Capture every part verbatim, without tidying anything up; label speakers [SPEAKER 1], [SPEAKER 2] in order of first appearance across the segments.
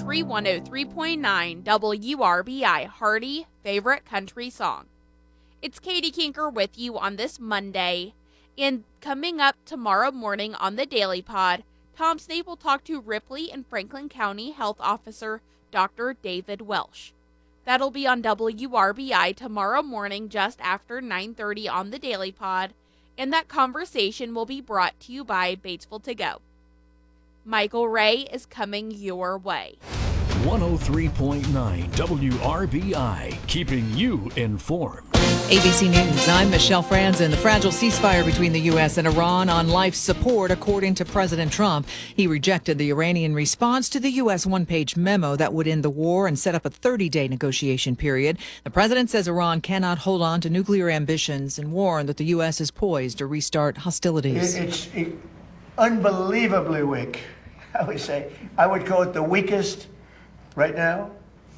[SPEAKER 1] Country one oh three point nine W R B I Hearty Favorite Country Song. It's Katie Kinker with you on this Monday, and coming up tomorrow morning on the Daily Pod, Tom Snape will talk to Ripley and Franklin County Health Officer Doctor David Welsh. That'll be on W R B I tomorrow morning just after nine thirty on the Daily Pod, and that conversation will be brought to you by Batesville To Go. Michael Ray is coming your way.
[SPEAKER 2] one oh three point nine W R B I, keeping you informed.
[SPEAKER 3] A B C News, I'm Michelle Franzen. The fragile ceasefire between the U S and Iran on life support, according to President Trump. He rejected the Iranian response to the U S one-page memo that would end the war and set up a thirty-day negotiation period. The president says Iran cannot hold on to nuclear ambitions and warned that the U S is poised to restart hostilities.
[SPEAKER 4] It's unbelievably weak, I would say. I would call it the weakest right now.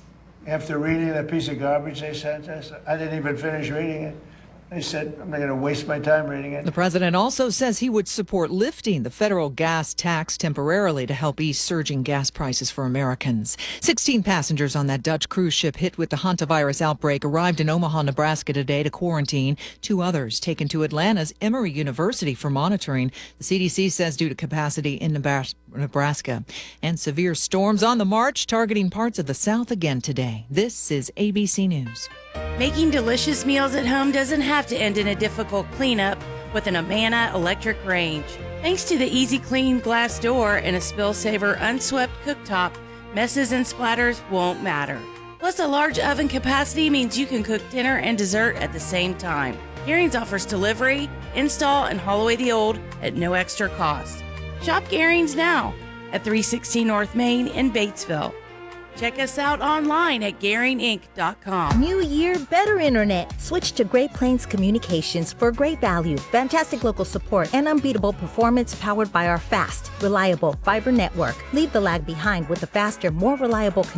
[SPEAKER 4] After reading that piece of garbage they sent us, I didn't even finish reading it. They said, I'm not going to waste my time reading it.
[SPEAKER 3] The president also says he would support lifting the federal gas tax temporarily to help ease surging gas prices for Americans. sixteen passengers on that Dutch cruise ship hit with the hantavirus outbreak arrived in Omaha, Nebraska today to quarantine. Two others taken to Atlanta's Emory University for monitoring. The C D C says due to capacity in Nebraska. And severe storms on the march targeting parts of the South again today. This is A B C News.
[SPEAKER 5] Making delicious meals at home doesn't have to end in a difficult cleanup with an Amana electric range. Thanks to the Easy Clean glass door and a Spill Saver unswept cooktop, messes and splatters won't matter. Plus, a large oven capacity means you can cook dinner and dessert at the same time. Garings offers delivery, install, and haul away the old at no extra cost. Shop Garings now at three sixteen North Main in Batesville. Check us out online at Garing Inc dot com.
[SPEAKER 6] New year, better internet. Switch to Great Plains Communications for great value, fantastic local support, and unbeatable performance powered by our fast, reliable fiber network. Leave the lag behind with the faster, more reliable